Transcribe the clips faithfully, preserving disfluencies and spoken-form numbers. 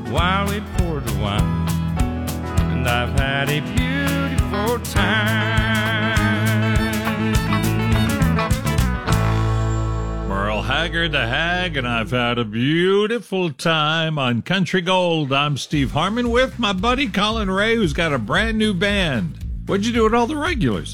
while we poured the wine. And I've had a beautiful time. Merle Haggard the Hag, and I've had a beautiful time on Country Gold. I'm Steve Harmon with my buddy Colin Ray, who's got a brand new band. What'd you do with all the regulars?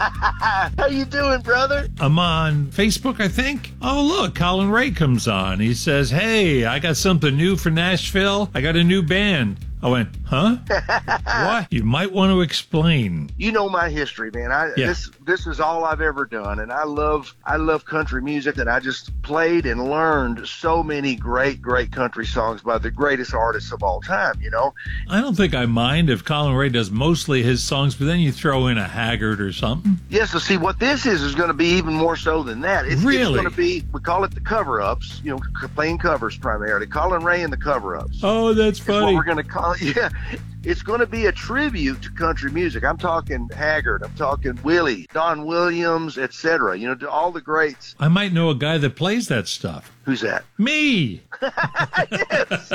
How you doing, brother? I'm on Facebook, I think. Oh, look, Colin Ray comes on. He says, hey, I got something new for Nashville. I got a new band. I went, huh? What? You might want to explain. You know my history, man. I Yeah. this this is all I've ever done, and I love I love country music, and I just played and learned so many great, great country songs by the greatest artists of all time, you know? I don't think I mind if Colin Ray does mostly his songs, but then you throw in a Haggard or something. Yes, so see, what this is is going to be even more so than that. It's, Really? it's going to be, we call it the cover-ups, you know, c- playing covers primarily. Colin Ray and the cover-ups. Oh, that's Is what funny. we're going to call it. Yeah, it's going to be a tribute to country music. I'm talking Haggard, I'm talking Willie, Don Williams, et cetera. You know, to all the greats. I might know a guy that plays that stuff. Who's that? Me. Yes.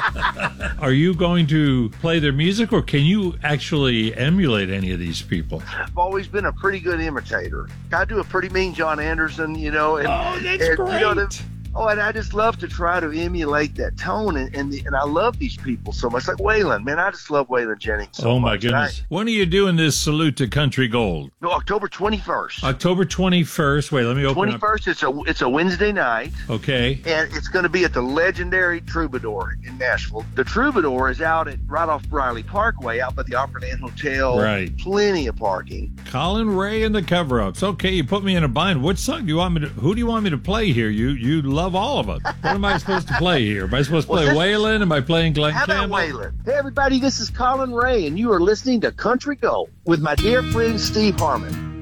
Are you going to play their music, or can you actually emulate any of these people? I've always been a pretty good imitator. I do a pretty mean John Anderson, you know. And, Oh, that's and, great. You know, the, oh, and I just love to try to emulate that tone, and and, the, and I love these people so much. Like Waylon, man, I just love Waylon Jennings so Oh, my much. goodness. When are you doing this salute to Country Gold? No, October twenty-first. October twenty-first. Wait, let me open up. twenty-first, it's a it's a Wednesday night. Okay. And it's going to be at the legendary Troubadour in Nashville. The Troubadour is out at right off Briley Parkway, out by the Opryland Hotel. Right. Plenty of parking. Colin Ray and the cover-ups. Okay, you put me in a bind. What song do you want me to? Who do you want me to play here? You you love all of us. What am I supposed to play here? Am I supposed to Well, play this- Waylon? Am I playing Glenn How about Campbell? Waylon? Hey, everybody, this is Colin Ray, and you are listening to Country Gold with my dear friend Steve Harmon.